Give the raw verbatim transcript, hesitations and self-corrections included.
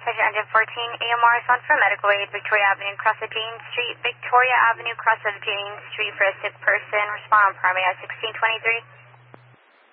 Passenger Engine fourteen, A M R is on for medical aid, Victoria Avenue, cross of Jane Street. Victoria Avenue, cross of Jane Street for a sick person. Respond on primary at sixteen twenty-three.